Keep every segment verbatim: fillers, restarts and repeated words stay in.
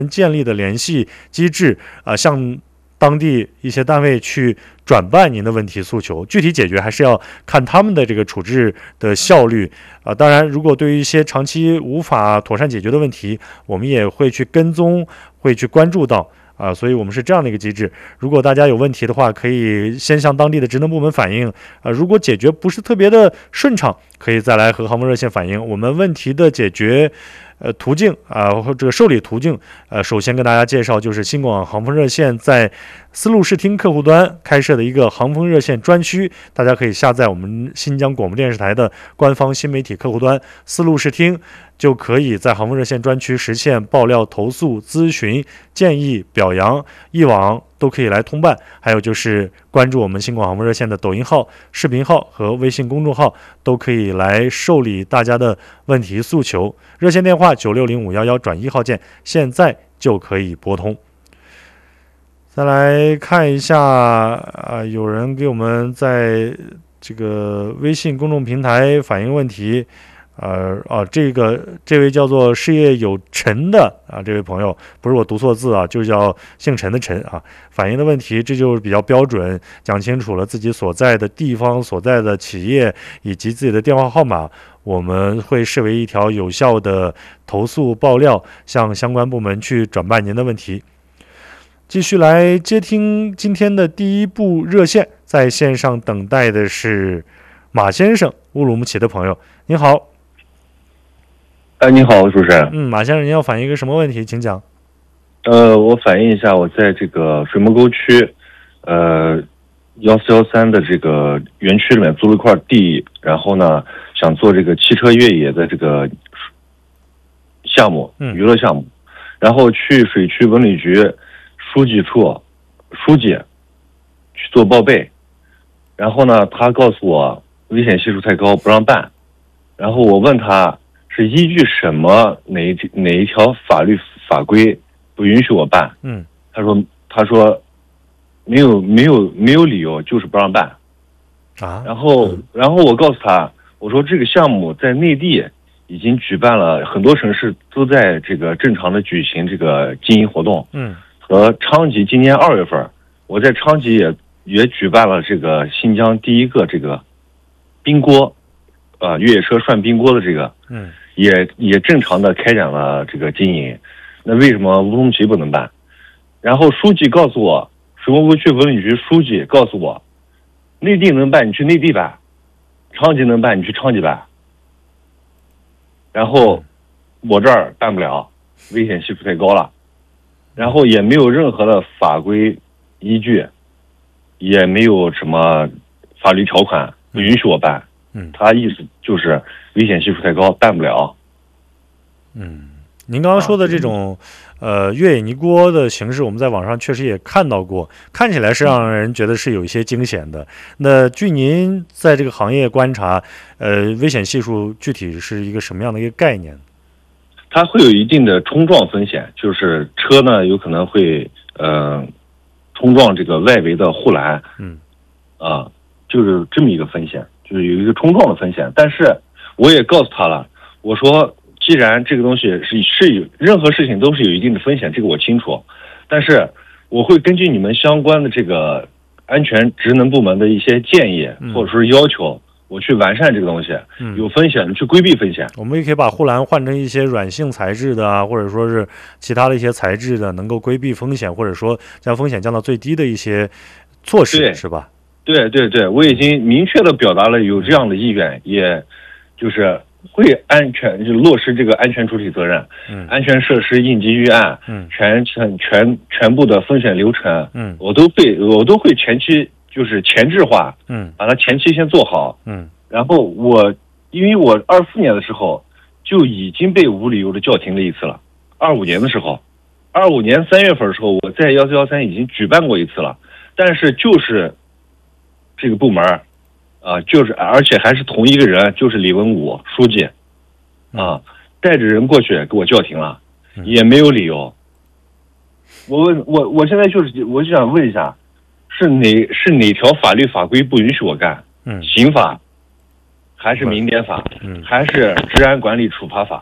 建立的联系机制啊、呃，向当地一些单位去转办您的问题诉求，具体解决还是要看他们的这个处置的效率啊、呃。当然，如果对于一些长期无法妥善解决的问题，我们也会去跟踪，会去关注到啊、呃。所以我们是这样的一个机制。如果大家有问题的话，可以先向当地的职能部门反映啊、呃。如果解决不是特别的顺畅，可以再来和航风热线反映。我们问题的解决。呃，途径啊，或、呃、这个受理途径，呃，首先跟大家介绍，就是新广航风热线在丝路视听客户端开设的一个航风热线专区，大家可以下载我们新疆广播电视台的官方新媒体客户端丝路视听，就可以在航风热线专区实现爆料、投诉、咨询、建议、表扬，一网都可以来通办。还有就是关注我们新广航风热线的抖音号、视频号和微信公众号，都可以来受理大家的问题诉求。热线电话九六零五幺幺转一号键，现在就可以拨通。再来看一下啊、呃，有人给我们在这个微信公众平台反映问题。呃啊，这个这位叫做事业有陈的啊，这位朋友不是我读错字啊，就叫姓陈的陈啊，反映的问题这就是比较标准，讲清楚了自己所在的地方、所在的企业以及自己的电话号码，我们会视为一条有效的投诉爆料，向相关部门去转办您的问题。继续来接听今天的第一部热线，在线上等待的是马先生，乌鲁木齐的朋友，您好。 哎，你好，主持人。 嗯，马先生，您要反映一个什么问题，请讲。 呃，我反映一下，我在这个水磨沟区，呃，幺四幺三的这个园区里面租了一块地，然后呢，想做这个汽车越野的这个项目， 嗯， 娱乐项目，然后去水区文旅局书记处书记去做报备，然后呢，他告诉我危险系数太高，不让办，然后我问他。是依据什么哪一哪一条法律法规不允许我办？ 嗯， 他说他说没有没有没有理由，就是不让办啊。 然后、嗯、然后我告诉他，我说这个项目在内地已经举办了，很多城市都在这个正常的举行这个经营活动。 嗯， 和昌吉今年二月份，我在昌吉也也举办了这个新疆第一个这个冰锅，呃越野车涮冰锅的这个。 嗯。 也也正常的开展了这个经营，那为什么乌鲁木齐不能办？然后书记告诉我，水磨沟区文旅局书记告诉我，内地能办你去内地办，昌吉能办你去昌吉办。然后我这儿办不了，危险系数太高了，然后也没有任何的法规依据，也没有什么法律条款不允许我办。 嗯， 他意思就是危险系数太高，办不了。 嗯，您刚刚说的这种、啊、呃越野泥锅的形式，我们在网上确实也看到过，看起来是让人觉得是有一些惊险的。那据您在这个行业观察，呃，危险系数具体是一个什么样的一个概念？ 它会有一定的冲撞风险，就是车呢有可能会呃冲撞这个外围的护栏， 嗯， 啊，就是这么一个风险。就是有一个冲撞的风险，但是我也告诉他了，我说既然这个东西是是有任何事情都是有一定的风险，这个我清楚，但是我会根据你们相关的这个安全职能部门的一些建议或者说是要求，我去完善这个东西。 嗯， 有风险去规避风险。 我们也可以把护栏换成一些软性材质的啊，或者说是其他的一些材质的，能够规避风险，或者说将风险降到最低的一些措施，是吧？ 对对对，我已经明确的表达了有这样的意愿，也就是会安全就落实这个安全主体责任， 嗯， 安全设施应急预案， 嗯， 全全全全部的风险流程， 嗯， 我都会我都会前期就是前置化， 嗯， 把它前期先做好， 嗯， 然后我因为我二四年的时候就已经被无理由的叫停了一次了，二五年的时候，二五年三月份的时候，我在幺四幺三已经举办过一次了，但是就是这个部门啊、呃，就是而且还是同一个人，就是李文武书记啊，带着人过去给我叫停了，也没有理由。我问我我现在就是我就想问一下，是哪是哪条法律法规不允许我干？ 嗯， 刑法还是民典法？ 嗯， 还是治安管理处罚法？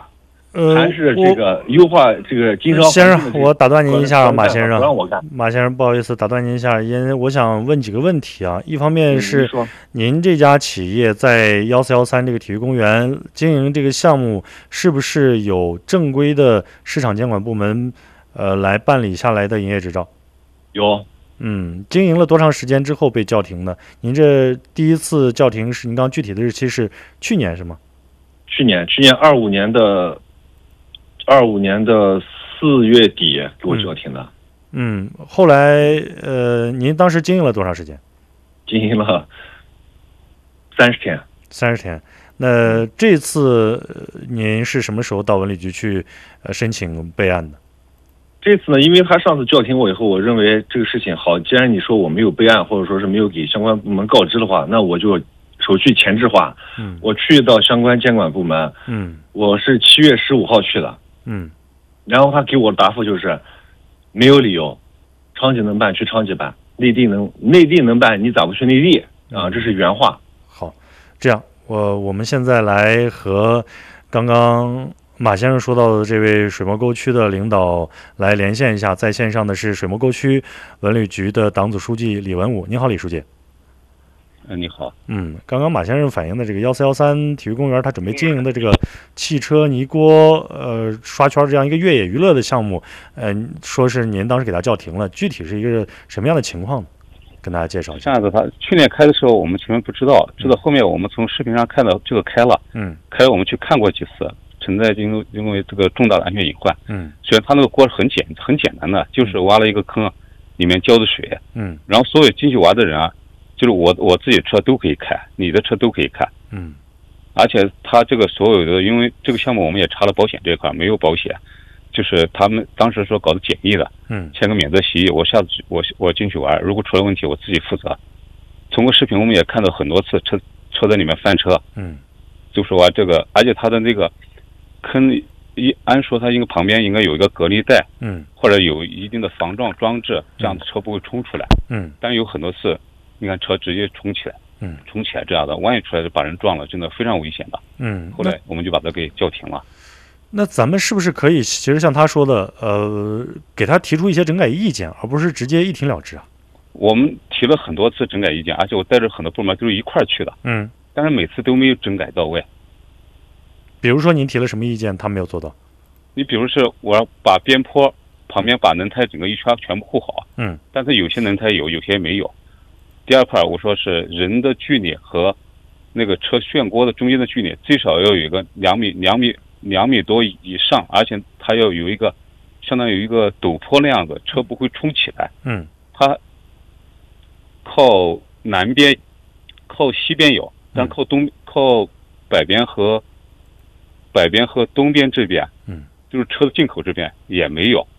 呃， 还是这个优化这个经商环境先的这个？ 生，我打断您一下，马先生， 不让我干。 马先生，不好意思，打断您一下，因为我想问几个问题啊。一方面嗯是您说您这家企业在幺四幺三这个体育公园经营这个项目，是不是有正规的市场监管部门呃来办理下来的营业执照？ 有， 嗯，经营了多长时间之后被叫停呢？您这第一次叫停是您刚具体的日期是去年是吗？ 去年去年二五年的二五年的四月底给我叫停的。 嗯，后来呃，您当时经营了多长时间？ 经营了三十天。 三十天。那这次呃您是什么时候到文旅局去呃申请备案的？ 这次呢，因为他上次叫停我以后，我认为这个事情好，既然你说我没有备案，或者说是没有给相关部门告知的话，那我就手续前置化。 嗯， 我去到相关监管部门， 嗯我是七月十五号去的， 嗯然后他给我的答复就是没有理由，昌吉能办去昌吉办，内地能内地能办，你咋不去内地啊？这是原话。 好，这样我我们现在来和刚刚马先生说到的这位水磨沟区的领导来连线一下，在线上的是水磨沟区文旅局的党组书记李文武。您好，李书记。 嗯，你好。 嗯，刚刚马先生反映的这个幺四幺三体育公园，他准备经营的这个汽车泥锅呃刷圈这样一个越野娱乐的项目，呃，说是您当时给他叫停了，具体是一个什么样的情况呢？跟大家介绍一下。 这样子，他去年开的时候我们前面不知道，知道后面我们从视频上看到这个开了， 嗯， 开了我们去看过几次，存在因为因为这个重大的安全隐患。 嗯， 虽然他那个锅很简很简单的，就是挖了一个坑，里面浇的水， 嗯， 然后所有进去玩的人啊，就是我我自己车都可以开，你的车都可以开， 嗯， 而且他这个所有的，因为这个项目我们也查了保险这一块没有保险，就是他们当时说搞的简易的， 嗯， 签个免责协议，我下次我我进去玩，如果出了问题我自己负责。通过视频我们也看到很多次车车在里面翻车， 嗯， 就说啊这个，而且他的那个坑一按说他应该旁边应该有一个隔离带， 嗯， 或者有一定的防撞装置，这样子车不会冲出来， 嗯， 但有很多次你看车直接冲起来， 嗯， 冲起来这样的，万一出来就把人撞了，真的非常危险的。 嗯， 后来我们就把它给叫停了。 那咱们是不是可以，其实像他说的，呃，给他提出一些整改意见，而不是直接一停了之啊？ 我们提了很多次整改意见，而且我带着很多部门都是一块儿去的， 嗯， 但是每次都没有整改到位。 比如说您提了什么意见，他没有做到？ 你比如是我要把边坡旁边把轮胎整个一圈全部护好， 嗯， 但是有些轮胎有，有些没有。第二块我说是人的距离和那个车旋锅的中间的距离最少要有一个两米两米两米多以上，而且它要有一个相当于一个陡坡那样子，车不会冲起来。 嗯， 它靠南边靠西边有，但靠东靠北边和北边和东边这边， 嗯， 就是车的进口这边也没有。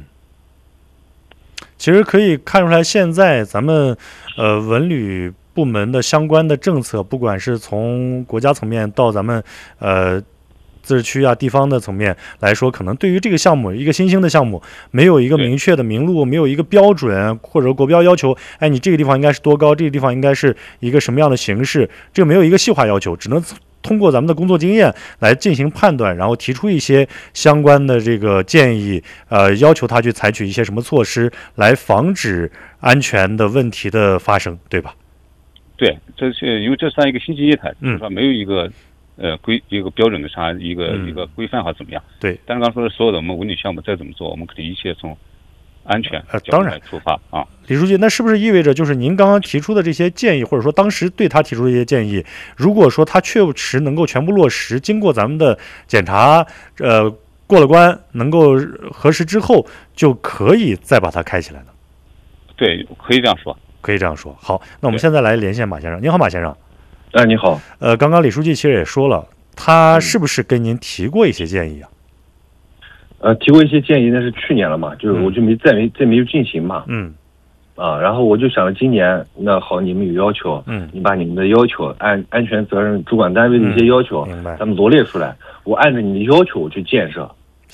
其实可以看出来，现在咱们呃文旅部门的相关的政策，不管是从国家层面到咱们呃自治区啊地方的层面来说，可能对于这个项目一个新兴的项目，没有一个明确的明路，没有一个标准或者国标要求，哎，你这个地方应该是多高，这个地方应该是一个什么样的形式，这个没有一个细化要求，只能通过咱们的工作经验来进行判断，然后提出一些相关的这个建议，呃，要求他去采取一些什么措施来防止安全的问题的发生，对吧？ 对，这是因为这算一个新经业态， 嗯就是说没有一个呃规一个标准的啥一个、 嗯一个规范或怎么样。 对， 但是刚才说的所有的我们文旅项目再怎么做，我们肯定一切从安全呃角度当然来出发啊。 李书记，那是不是意味着就是您刚刚提出的这些建议，或者说当时对他提出的一些建议，如果说他确实能够全部落实，经过咱们的检查，呃，过了关，能够核实之后，就可以再把它开起来呢？ 对，可以这样说。 可以这样说。好，那我们现在来连线马先生。您好，马先生。 哎，你好。 呃，刚刚李书记其实也说了，他是不是跟您提过一些建议啊？ 呃，提过一些建议，那是去年了嘛，就是我就没再没再没有进行嘛。 嗯。 啊，然后我就想了，今年那好，你们有要求， 嗯， 你把你们的要求按安全责任主管单位的一些要求， 嗯、明白， 咱们罗列出来，我按照你的要求我去建设。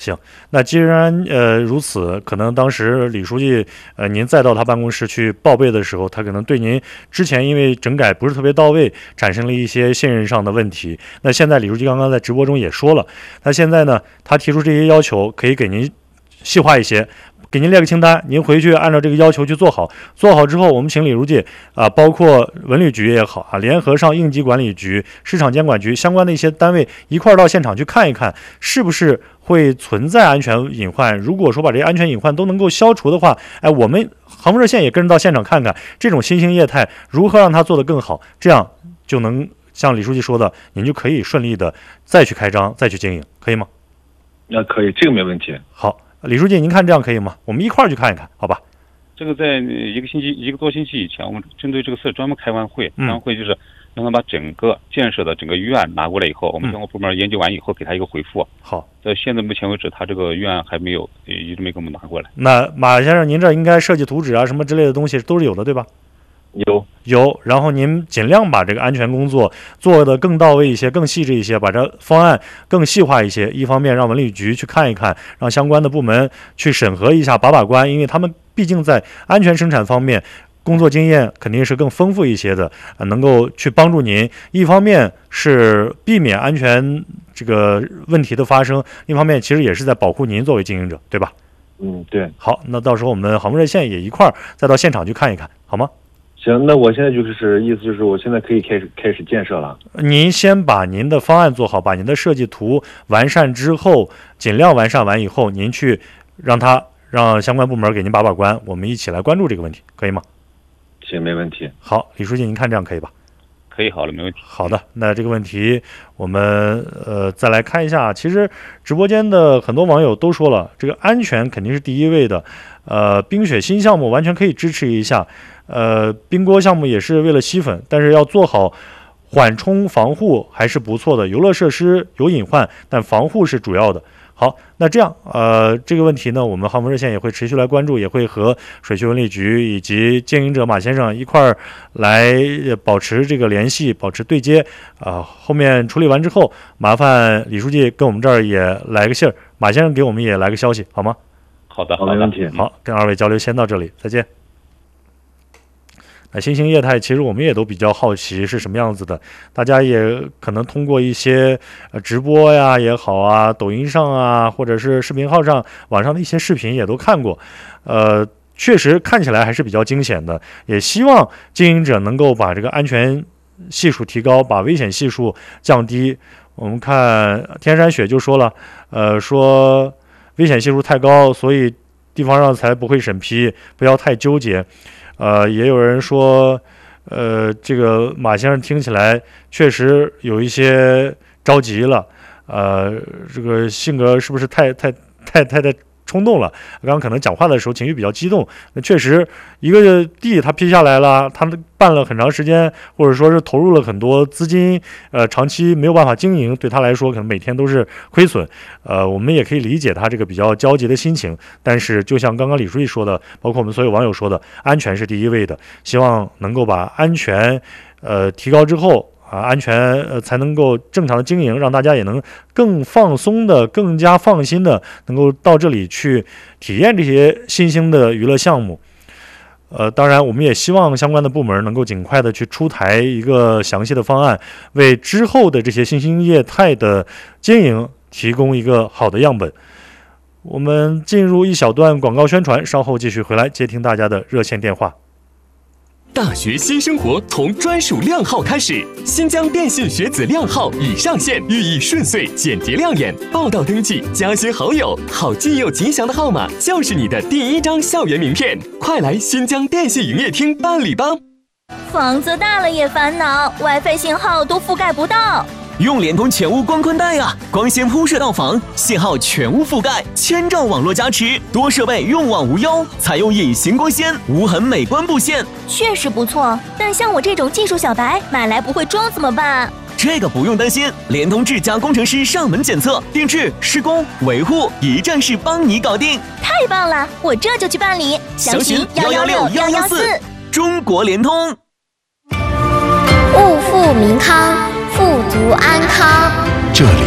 行，那既然呃如此，可能当时李书记呃您再到他办公室去报备的时候，他可能对您之前因为整改不是特别到位，产生了一些信任上的问题。那现在李书记刚刚在直播中也说了，那现在呢，他提出这些要求，可以给您细化一些。给您列个清单，您回去按照这个要求去做好。做好之后，我们请李书记啊，包括文旅局也好啊，联合上应急管理局、市场监管局相关的一些单位一块儿到现场去看一看，是不是会存在安全隐患。如果说把这些安全隐患都能够消除的话，哎，我们航空热线也跟着到现场看看，这种新兴业态如何让它做得更好，这样就能像李书记说的，您就可以顺利的再去开张、再去经营，可以吗？ 那可以，这个没问题。 好。李书记，您看这样可以吗？我们一块儿去看一看，好吧？ 这个在一个星期、一个多星期以前，我们针对这个事专门开完会，开完会就是让他把整个建设的整个预案拿过来以后，我们相关部门研究完以后，给他一个回复。 好， 到现在目前为止，他这个预案还没有，一直没给我们拿过来。 那马先生，您这应该设计图纸啊，什么之类的东西都是有的，对吧？ 有有，然后您尽量把这个安全工作做得更到位一些、更细致一些，把这方案更细化一些。一方面让文旅局去看一看，让相关的部门去审核一下、把把关，因为他们毕竟在安全生产方面工作经验肯定是更丰富一些的，呃、能够去帮助您。一方面是避免安全这个问题的发生，一方面其实也是在保护您作为经营者，对吧？ 嗯，对。 好，那到时候我们航空热线也一块儿再到现场去看一看，好吗？ 行，那我现在就是意思就是，我现在可以开始开始建设了。 您先把您的方案做好，把您的设计图完善之后，尽量完善完以后，您去让他让相关部门给您把把关，我们一起来关注这个问题，可以吗？ 行，没问题。 好，李书记，您看这样可以吧？ 可以，好了，没问题。 好的，那这个问题我们呃再来看一下。其实直播间的很多网友都说了，这个安全肯定是第一位的。呃，冰雪新项目完全可以支持一下。呃，冰锅项目也是为了吸粉，但是要做好缓冲防护还是不错的。游乐设施有隐患，但防护是主要的。好，那这样，呃，这个问题呢，我们航空热线也会持续来关注，也会和水区文旅局以及经营者马先生一块儿来保持这个联系，保持对接。啊、呃，后面处理完之后，麻烦李书记跟我们这儿也来个信儿，马先生给我们也来个消息，好吗？ 好的， 好的，没问题。 好，跟二位交流先到这里，再见。那新兴业态其实我们也都比较好奇是什么样子的，大家也可能通过一些呃直播呀也好啊，抖音上啊，或者是视频号上网上的一些视频也都看过，呃，确实看起来还是比较惊险的，也希望经营者能够把这个安全系数提高，把危险系数降低。我们看天山雪就说了，呃，说危险系数太高，所以地方上才不会审批，不要太纠结。呃，也有人说，呃，这个马先生听起来确实有一些着急了，呃，这个性格是不是太太太太太冲动了？刚刚可能讲话的时候情绪比较激动。那确实，一个地他批下来了，他办了很长时间，或者说是投入了很多资金，呃，长期没有办法经营，对他来说可能每天都是亏损。呃，我们也可以理解他这个比较焦急的心情。但是，就像刚刚李书记说的，包括我们所有网友说的，安全是第一位的，希望能够把安全，呃，提高之后。啊，安全呃才能够正常的经营，让大家也能更放松的、更加放心的，能够到这里去体验这些新兴的娱乐项目。呃，当然，我们也希望相关的部门能够尽快的去出台一个详细的方案，为之后的这些新兴业态的经营提供一个好的样本。我们进入一小段广告宣传，稍后继续回来接听大家的热线电话。 大学新生活从专属靓号开始，新疆电信学子靓号已上线，寓意顺遂、简洁亮眼。报到登记、加些好友，好记又吉祥的号码就是你的第一张校园名片。快来新疆电信营业厅办理吧！ 房子大了也烦恼 ，WiFi 信号都覆盖不到。 用联通全屋光宽带啊，光纤铺设到房，信号全屋覆盖，千兆网络加持，多设备用网无忧，采用隐形光纤，无痕美观布线， 确实不错。但像我这种技术小白，买来不会装怎么办？ 这个不用担心，联通智家工程师上门检测、定制、施工、维护，一站式帮你搞定。 太棒了，我这就去办理。 详询幺幺六幺幺四。中国联通。 物富民康，富足安康。 这里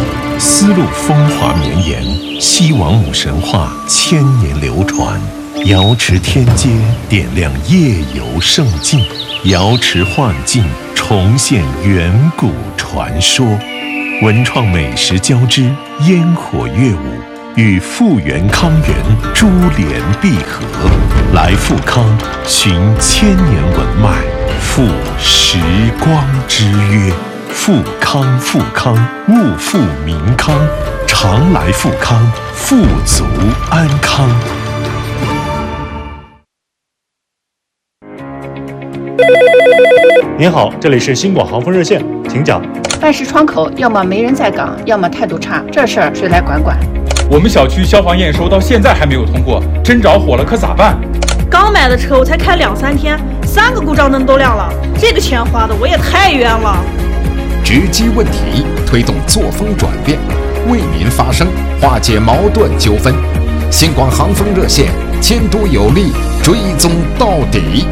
丝路风华绵延，西王母神话千年流传。瑶池天街点亮夜游胜境，瑶池幻境重现远古传说。文创美食交织，烟火乐舞与复原康源珠联璧合。来富康，寻千年文脉，赴时光之约。富康富康，物富民康，常来富康，富足安康。 您好，这里是新广航风热线，请讲。 办事窗口要么没人在岗，要么态度差，这事儿谁来管管？ 我们小区消防验收到现在还没有通过，真着火了可咋办？ 刚买的车我才开两三天，三个故障灯都亮了，这个钱花的我也太冤了。 直击问题，推动作风转变，为民发声，化解矛盾纠纷。新广航风热线，监督有力，追踪到底。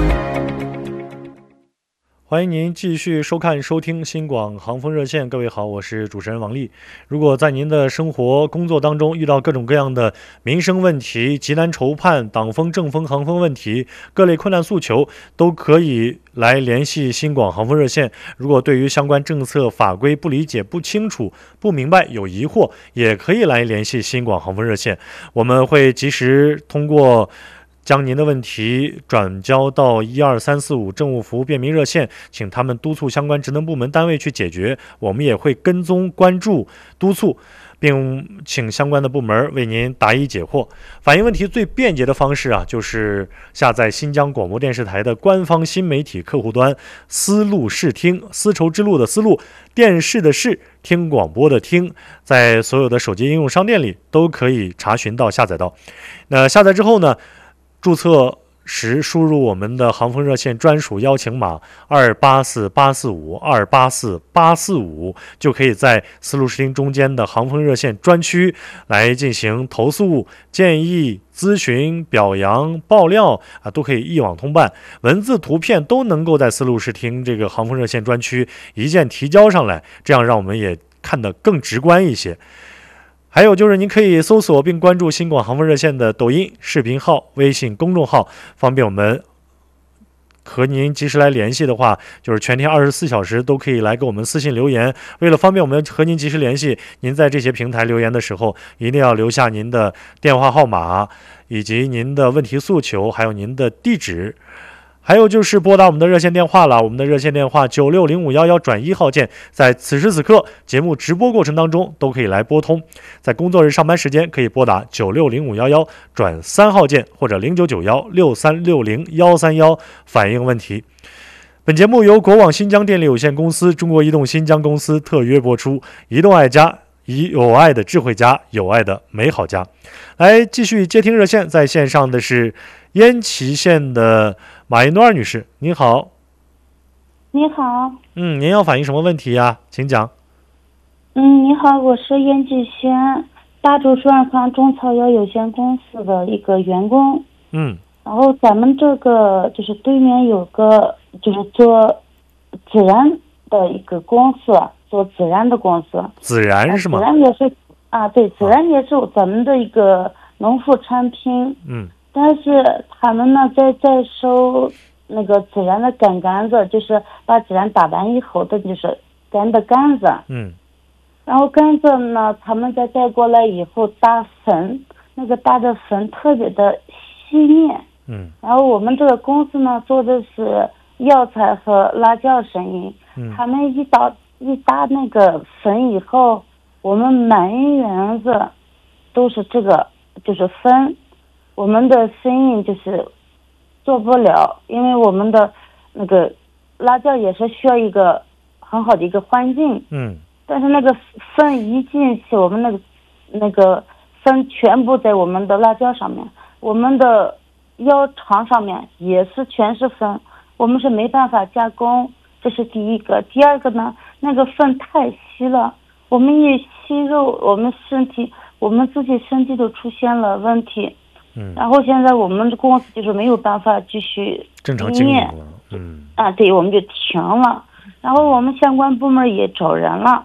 欢迎您继续收看收听新广航风热线，各位好，我是主持人王丽。如果在您的生活工作当中遇到各种各样的民生问题、急难愁盼、党风政风航风问题、各类困难诉求，都可以来联系新广航风热线。如果对于相关政策法规不理解、不清楚、不明白、有疑惑，也可以来联系新广航风热线，我们会及时通过将您的问题转交到一二三四五政务服务便民热线，请他们督促相关职能部门单位去解决。我们也会跟踪关注督促，并请相关的部门为您答疑解惑。反映问题最便捷的方式啊，就是下载新疆广播电视台的官方新媒体客户端丝路视听，丝绸之路的丝路，电视的视，听广播的听，在所有的手机应用商店里都可以查询到下载到。那下载之后呢，注册时输入我们的航风热线专属邀请码二八四八四五二八四八四五，就可以在丝路视听中间的航风热线专区来进行投诉、建议、咨询、表扬、爆料啊，都可以一网通办，文字、图片都能够在丝路视听这个航风热线专区一键提交上来，这样让我们也看得更直观一些。还有就是您可以搜索并关注新广航风热线的抖音视频号、微信公众号，方便我们和您及时来联系的话，就是全天二十四小时都可以来给我们私信留言。为了方便我们和您及时联系，您在这些平台留言的时候，一定要留下您的电话号码，以及您的问题诉求，还有您的地址。还有就是拨打我们的热线电话了，我们的热线电话九六零五幺幺转一号键，在此时此刻节目直播过程当中都可以来拨通。在工作日上班时间可以拨打九六零五幺幺转三号键，或者零九九幺六三六零幺三幺反映问题。本节目由国网新疆电力有限公司、中国移动新疆公司特约播出。移动爱家，以有爱的智慧家，有爱的美好家。来继续接听热线，在线上的是烟岐县的马云诺尔女士，您好。 你好。 嗯，您要反映什么问题呀？请讲。 嗯，你好，我是烟岐县大洲双康中草药有限公司的一个员工。 嗯。 然后咱们这个就是对面有个就是做孜然的一个公司，做孜然的公司。 孜然是吗？ 孜然也是啊，对，孜然也是咱们的一个农副产品。 嗯。 但是他们呢，在在收那个孜然的干杆子，就是把孜然打完以后的，就是干的杆子。 嗯。 然后杆子呢，他们再带过来以后打粉，那个打的粉特别的细腻。 嗯。 然后我们这个公司呢，做的是药材和辣椒生意。 嗯。 他们一打一打那个粉以后，我们满园子都是这个，就是粉。我们的生意就是做不了，因为我们的那个辣椒也是需要一个很好的一个环境。 嗯。 但是那个粉一进去，我们那个那个粉全部在我们的辣椒上面，我们的药厂上面也是全是粉，我们是没办法加工，这是第一个。第二个呢，那个粉太稀了，我们一吸肉，我们身体我们自己身体都出现了问题。 嗯， 然后现在我们的公司就是没有办法继续正常经营了。嗯。 啊，对，我们就停了。然后我们相关部门也找人了，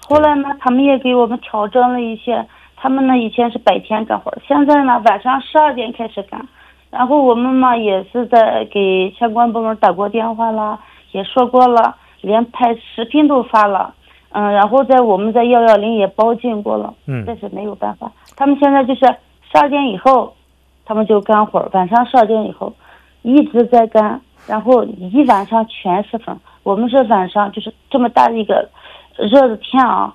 后来呢，他们也给我们调整了一些，他们呢以前是白天干活，现在呢晚上十二点开始干。然后我们嘛也是在给相关部门打过电话了，也说过了，连拍视频都发了。嗯，然后在我们在幺幺零也报警过了， 嗯， 但是没有办法。他们现在就是十二点以后，他们就干活，晚上十二点以后一直在干，然后一晚上全是风。我们是晚上就是这么大的一个热的天啊，